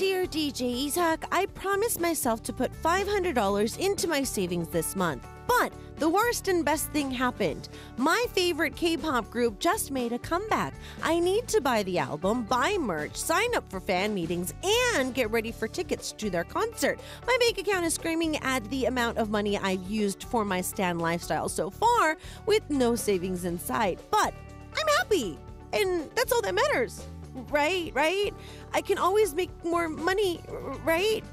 Dear DJ Isaac, I promised myself to put $500 into my savings this month. But the worst and best thing happened. My favorite K-pop group just made a comeback. I need to buy the album, buy merch, sign up for fan meetings, and get ready for tickets to their concert. My bank account is screaming at the amount of money I've used for my stan lifestyle so far, with no savings in sight. But I'm happy, and that's all that matters. Right? I can always make more money, right?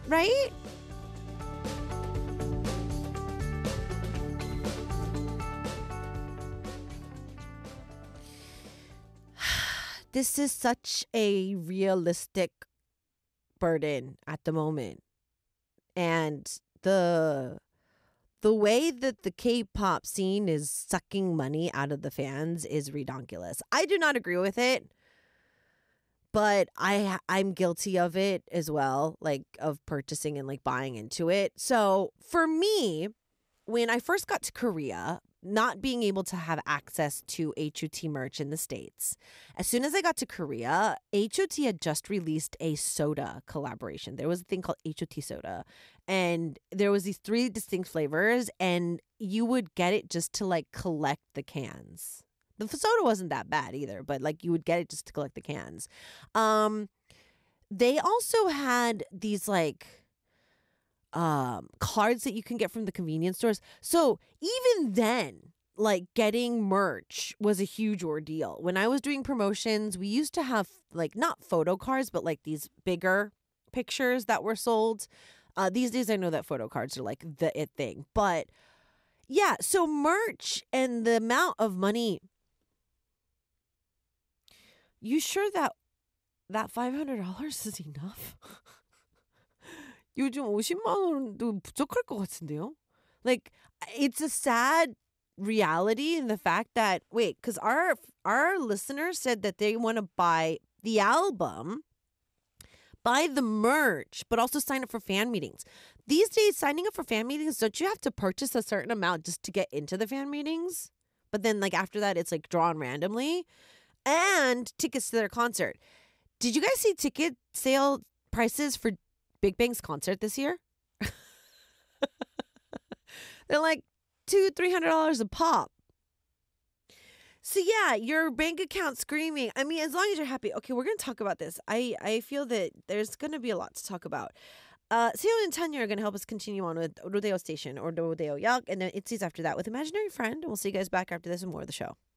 This is such a realistic burden at the moment. And the way that the K-pop scene is sucking money out of the fans is redonkulous. I do not agree with it. But I'm guilty of it as well, like of purchasing and like buying into it. So for me, when I first got to Korea, not being able to have access to HOT merch in the States, as soon as I got to Korea, HOT had just released a soda collaboration. There was a thing called HOT soda, and there was these 3 distinct flavors, and you would get it just to like collect the cans. The soda wasn't that bad either, but like you would get it just to collect the cans. They also had these like cards that you can get from the convenience stores. So even then, like getting merch was a huge ordeal. When I was doing promotions, we used to have like not photo cards, but like these bigger pictures that were sold. These days I know that photo cards are like the it thing. But yeah, so merch and the amount of money. You sure that $500 is enough? 요즘 50만 원도 부족할 것 같은데요? Like, it's a sad reality in the fact that, wait, because our listeners said that they want to buy the album, buy the merch, but also sign up for fan meetings. These days, signing up for fan meetings, don't you have to purchase a certain amount just to get into the fan meetings? But then, like, after that, it's, like, drawn randomly. And tickets to their concert. Did you guys see ticket sale prices for Big Bang's concert this year? They're like $200-$300 a pop. So yeah, your bank account screaming. I mean, as long as you're happy. Okay, we're going to talk about this. I feel that there's going to be a lot to talk about. Seo and Tanya are going to help us continue on with Rodeo Station or Rodeo Yak. And then Itzy's after that with Imaginary Friend. And we'll see you guys back after this and more of the show.